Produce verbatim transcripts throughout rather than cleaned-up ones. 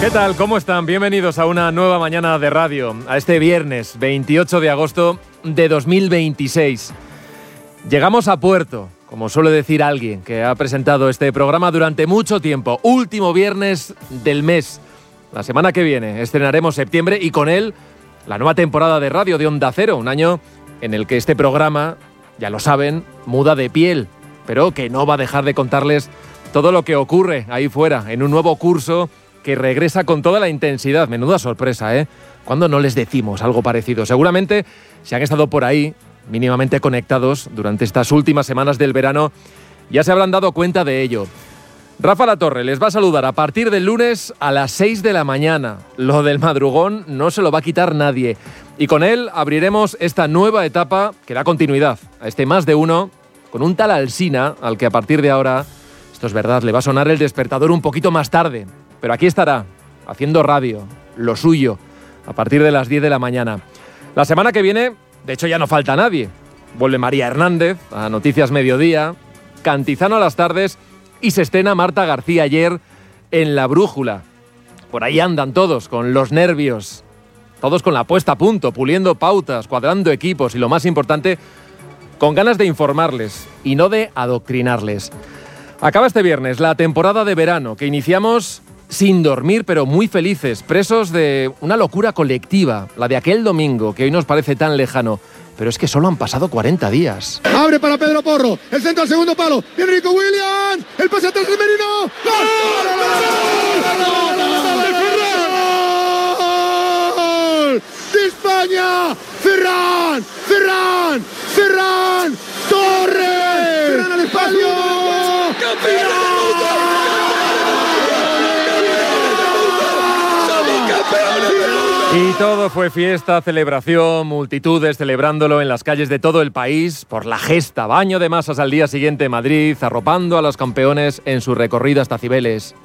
¿Qué tal? ¿Cómo están? Bienvenidos a una nueva mañana de radio, a este viernes veintiocho de agosto de dos mil veintiséis. Llegamos a puerto, como suele decir alguien que ha presentado este programa durante mucho tiempo. Último viernes del mes. La semana que viene estrenaremos septiembre y con él la nueva temporada de radio de Onda Cero, un año en el que este programa, ya lo saben, muda de piel, pero que no va a dejar de contarles todo lo que ocurre ahí fuera, en un nuevo curso que regresa con toda la intensidad. Menuda sorpresa, ¿eh? ¿Cuándo no les decimos algo parecido? Seguramente, si han estado por ahí, mínimamente conectados durante estas últimas semanas del verano, ya se habrán dado cuenta de ello. Rafa Latorre les va a saludar a partir del lunes a las seis de la mañana. Lo del madrugón no se lo va a quitar nadie. Y con él abriremos esta nueva etapa que da continuidad a este Más de Uno, con un tal Alsina al que a partir de ahora, esto es verdad, le va a sonar el despertador un poquito más tarde. Pero aquí estará, haciendo radio, lo suyo, a partir de las diez de la mañana. La semana que viene, de hecho ya no falta nadie. Vuelve María Hernández a Noticias Mediodía, Cantizano a las tardes y se estrena Marta García ayer en La Brújula. Por ahí andan todos, con los nervios, todos con la puesta a punto, puliendo pautas, cuadrando equipos y lo más importante, con ganas de informarles y no de adoctrinarles. Acaba este viernes la temporada de verano que iniciamos sin dormir, pero muy felices, presos de una locura colectiva, la de aquel domingo que hoy nos parece tan lejano. Pero es que solo han pasado cuarenta días. Abre para Pedro Porro, el centro al segundo palo, viene Nico Williams, el pase atrás de Merino. ¡Gol de España! ¡Ferran! ¡Ferran! ¡Ferran! ¡Torres! ¡Ferran al espacio! ¡Campeón! Y todo fue fiesta, celebración, multitudes celebrándolo en las calles de todo el país por la gesta, baño de masas al día siguiente en Madrid, arropando a los campeones en su recorrido hasta Cibeles.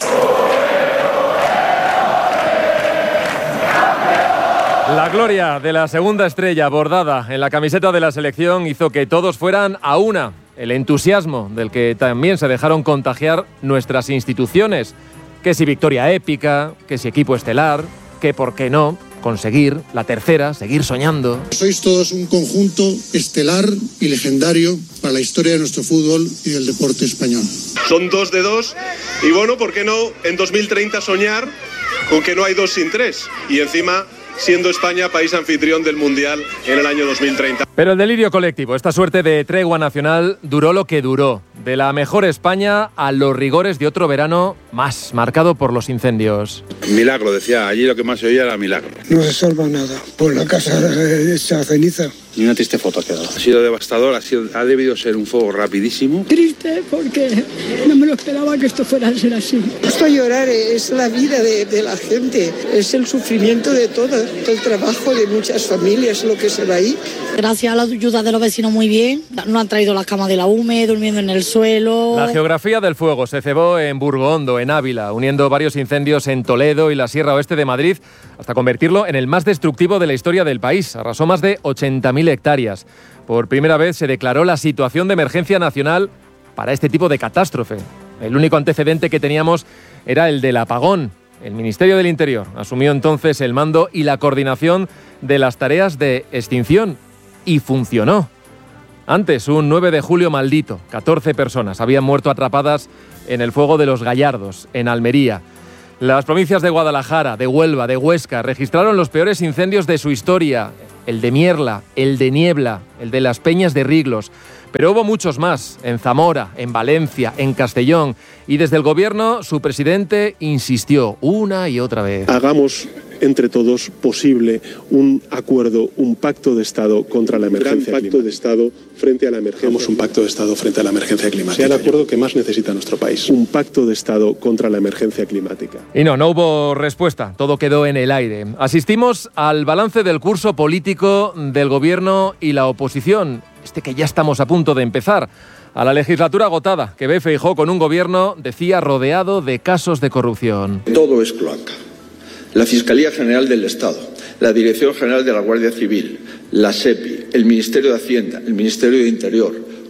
La gloria de la segunda estrella bordada en la camiseta de la selección hizo que todos fueran a una. El entusiasmo del que también se dejaron contagiar nuestras instituciones. Que si victoria épica, que si equipo estelar, que por qué no conseguir la tercera, seguir soñando. Sois todos un conjunto estelar y legendario para la historia de nuestro fútbol y del deporte español. Son dos de dos y bueno, ¿por qué no en dos mil treinta soñar con que no hay dos sin tres? Y encima siendo España país anfitrión del Mundial en el año dos mil treinta. Pero el delirio colectivo, esta suerte de tregua nacional, duró lo que duró. De la mejor España a los rigores de otro verano más, marcado por los incendios. Milagro, decía, allí lo que más se oía era milagro. No se salva nada, por la casa hecha ceniza. Ni una triste foto ha quedado. Ha sido devastador, ha, sido, ha debido ser un fuego rapidísimo. Triste porque no me lo esperaba que esto fuera a ser así. Esto llorar es la vida de, de la gente, es el sufrimiento de todas, el trabajo de muchas familias, lo que se va ahí. Gracias a la ayuda de los vecinos muy bien, nos han traído las camas de la U M E, durmiendo en el suelo. La geografía del fuego se cebó en Burgondo, en Ávila, uniendo varios incendios en Toledo y la Sierra Oeste de Madrid, hasta convertirlo en el más destructivo de la historia del país. Arrasó más de ochenta mil hectáreas. Por primera vez se declaró la situación de emergencia nacional para este tipo de catástrofe. El único antecedente que teníamos era el del apagón. El Ministerio del Interior asumió entonces el mando y la coordinación de las tareas de extinción. Y funcionó. Antes, un nueve de julio maldito, catorce personas habían muerto atrapadas en el fuego de los Gallardos, en Almería. Las provincias de Guadalajara, de Huelva, de Huesca registraron los peores incendios de su historia. El de Mierla, el de Niebla, el de las Peñas de Riglos. Pero hubo muchos más, en Zamora, en Valencia, en Castellón. Y desde el gobierno, su presidente insistió una y otra vez. Hagamos entre todos posible un acuerdo, un pacto de Estado contra la emergencia climática. Un pacto de Estado frente a la emergencia. Hagamos un pacto de Estado frente a la emergencia climática. Sea el acuerdo que más necesita nuestro país. Un pacto de Estado contra la emergencia climática. Y no, no hubo respuesta. Todo quedó en el aire. Asistimos al balance del curso político del gobierno y la oposición. Este que ya estamos a punto de empezar. A la legislatura agotada, que ve Feijóo con un gobierno, decía, rodeado de casos de corrupción. Todo es cloaca. La Fiscalía General del Estado, la Dirección General de la Guardia Civil, la SEPI, el Ministerio de Hacienda, el Ministerio de Interior,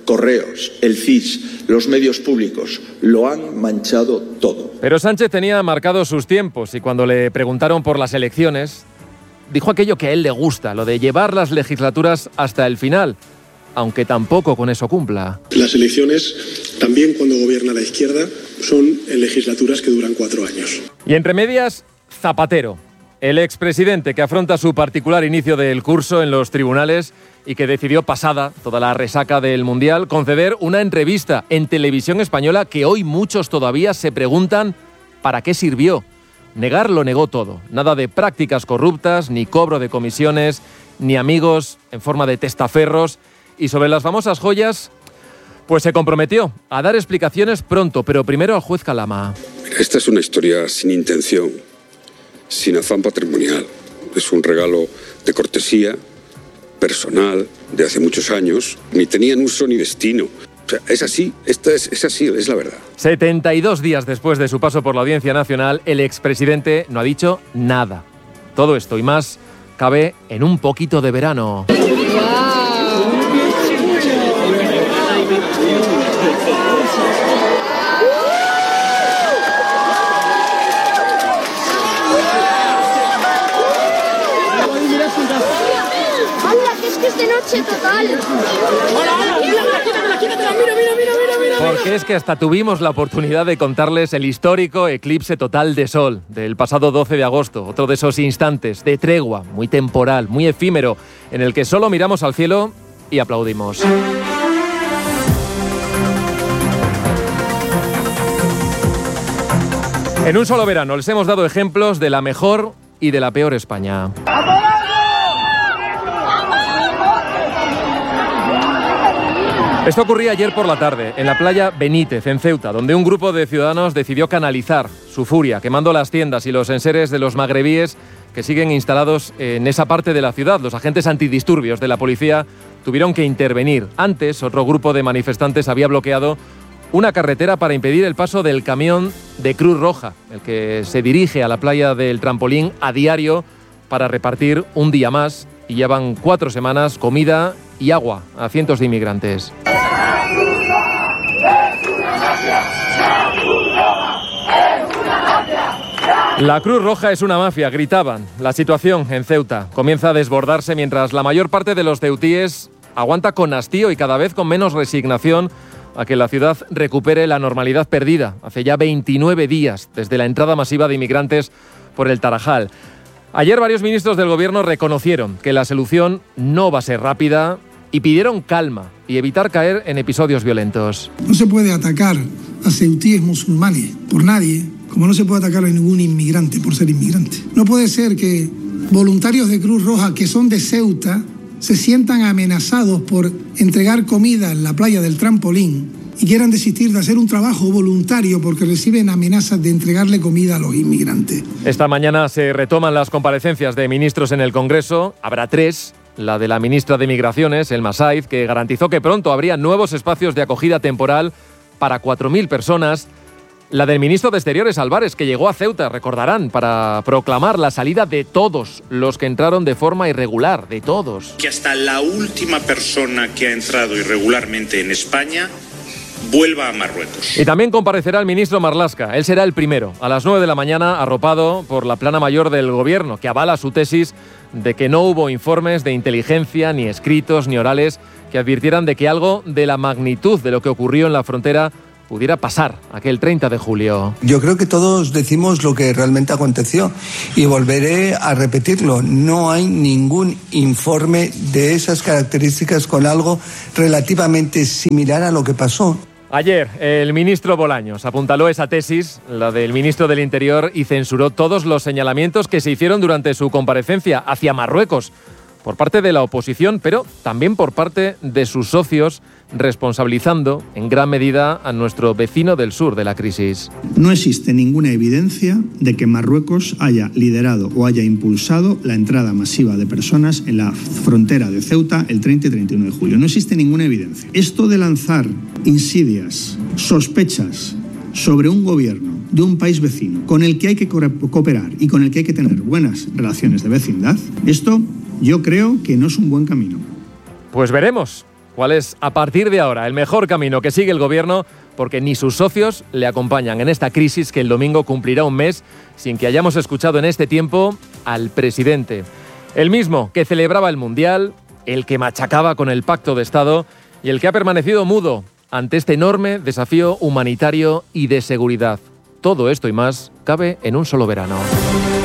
Correos, el C I S, los medios públicos, lo han manchado todo. Pero Sánchez tenía marcados sus tiempos y cuando le preguntaron por las elecciones, dijo aquello que a él le gusta, lo de llevar las legislaturas hasta el final, aunque tampoco con eso cumpla. Las elecciones, también cuando gobierna la izquierda, son en legislaturas que duran cuatro años. Y entre medias, Zapatero, el expresidente que afronta su particular inicio del curso en los tribunales y que decidió, pasada toda la resaca del Mundial, conceder una entrevista en Televisión Española que hoy muchos todavía se preguntan ¿para qué sirvió? Negar lo negó todo. Nada de prácticas corruptas, ni cobro de comisiones, ni amigos en forma de testaferros. Y sobre las famosas joyas, pues se comprometió a dar explicaciones pronto, pero primero al juez Calama. Esta es una historia sin intención, sin afán patrimonial. Es un regalo de cortesía, personal, de hace muchos años. Ni tenían uso ni destino. O sea, es así, esta es, es así, es la verdad. setenta y dos días después de su paso por la Audiencia Nacional, el expresidente no ha dicho nada. Todo esto y más cabe en un poquito de verano. De noche total. Porque es que hasta tuvimos la oportunidad de contarles el histórico eclipse total de sol del pasado doce de agosto, otro de esos instantes de tregua, muy temporal, muy efímero, en el que solo miramos al cielo y aplaudimos. En un solo verano les hemos dado ejemplos de la mejor y de la peor España. Esto ocurría ayer por la tarde, en la playa Benítez, en Ceuta, donde un grupo de ciudadanos decidió canalizar su furia, quemando las tiendas y los enseres de los magrebíes que siguen instalados en esa parte de la ciudad. Los agentes antidisturbios de la policía tuvieron que intervenir. Antes, otro grupo de manifestantes había bloqueado una carretera para impedir el paso del camión de Cruz Roja, el que se dirige a la playa del Trampolín a diario para repartir un día más, y llevan cuatro semanas comida y agua a cientos de inmigrantes. La Cruz Roja es una mafia, gritaban. La situación en Ceuta comienza a desbordarse mientras la mayor parte de los ceutíes aguanta con hastío y cada vez con menos resignación a que la ciudad recupere la normalidad perdida hace ya veintinueve días desde la entrada masiva de inmigrantes por el Tarajal. Ayer varios ministros del gobierno reconocieron que la solución no va a ser rápida y pidieron calma y evitar caer en episodios violentos. No se puede atacar a ceutíes musulmanes por nadie, como no se puede atacar a ningún inmigrante por ser inmigrante. No puede ser que voluntarios de Cruz Roja que son de Ceuta se sientan amenazados por entregar comida en la playa del Trampolín y quieran desistir de hacer un trabajo voluntario porque reciben amenazas de entregarle comida a los inmigrantes. Esta mañana se retoman las comparecencias de ministros en el Congreso. Habrá tres. La de la ministra de Migraciones, Elma Saiz, que garantizó que pronto habría nuevos espacios de acogida temporal para cuatro mil personas. La del ministro de Exteriores, Álvarez, que llegó a Ceuta, recordarán, para proclamar la salida de todos los que entraron de forma irregular, de todos. Que hasta la última persona que ha entrado irregularmente en España vuelva a Marruecos. Y también comparecerá el ministro Marlaska. Él será el primero, a las nueve de la mañana, arropado por la plana mayor del gobierno, que avala su tesis de que no hubo informes de inteligencia, ni escritos, ni orales, que advirtieran de que algo de la magnitud de lo que ocurrió en la frontera pudiera pasar aquel treinta de julio. Yo creo que todos decimos lo que realmente aconteció y volveré a repetirlo. No hay ningún informe de esas características con algo relativamente similar a lo que pasó. Ayer, el ministro Bolaños apuntaló esa tesis, la del ministro del Interior, y censuró todos los señalamientos que se hicieron durante su comparecencia hacia Marruecos, por parte de la oposición, pero también por parte de sus socios, responsabilizando en gran medida a nuestro vecino del sur de la crisis. No existe ninguna evidencia de que Marruecos haya liderado o haya impulsado la entrada masiva de personas en la frontera de Ceuta el treinta y treinta y uno de julio. No existe ninguna evidencia. Esto de lanzar insidias, sospechas sobre un gobierno de un país vecino con el que hay que cooperar y con el que hay que tener buenas relaciones de vecindad, esto yo creo que no es un buen camino. Pues veremos cuál es, a partir de ahora, el mejor camino que sigue el Gobierno, porque ni sus socios le acompañan en esta crisis que el domingo cumplirá un mes sin que hayamos escuchado en este tiempo al presidente. El mismo que celebraba el Mundial, el que machacaba con el Pacto de Estado y el que ha permanecido mudo ante este enorme desafío humanitario y de seguridad. Todo esto y más cabe en un solo verano.